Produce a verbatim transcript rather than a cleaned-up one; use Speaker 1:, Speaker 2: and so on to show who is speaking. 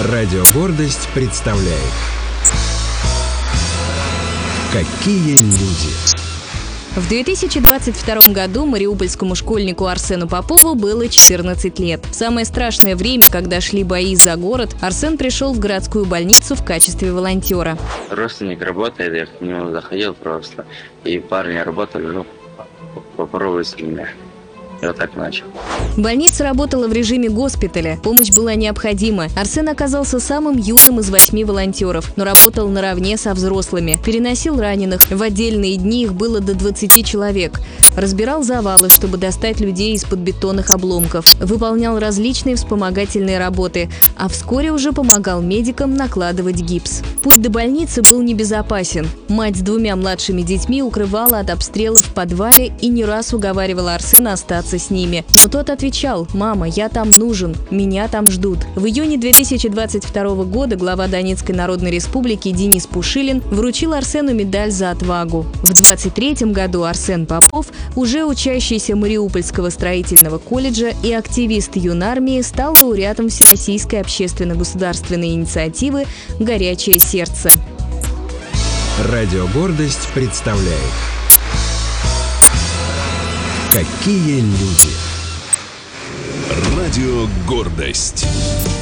Speaker 1: Радио «Гордость» представляет «Какие люди».
Speaker 2: В две тысячи двадцать втором году мариупольскому школьнику Арсену Попову было четырнадцать лет. В самое страшное время, когда шли бои за город, Арсен пришел в городскую больницу в качестве волонтера.
Speaker 3: Родственник работает, я к нему заходил просто, и парни работали, ну, попробуй с меня. И вот так начал.
Speaker 2: Больница работала в режиме госпиталя. Помощь была необходима. Арсен оказался самым юным из восьми волонтеров, но работал наравне со взрослыми. Переносил раненых. В отдельные дни их было до двадцати человек. Разбирал завалы, чтобы достать людей из-под бетонных обломков. Выполнял различные вспомогательные работы, а вскоре уже помогал медикам накладывать гипс. Путь до больницы был небезопасен. Мать с двумя младшими детьми укрывала от обстрелов в подвале и не раз уговаривала Арсена остаться с ними. Но тот отвечал: «Мама, я там нужен, меня там ждут». В июне две тысячи двадцать второго года глава Донецкой Народной Республики Денис Пушилин вручил Арсену медаль за отвагу. В двадцать третьем году Арсен Попов, уже учащийся Мариупольского строительного колледжа и активист юнармии, стал лауреатом Всероссийской общественно-государственной инициативы «Горячее сердце».
Speaker 1: Радио «Гордость» представляет «Какие люди».
Speaker 4: Радио «Гордость».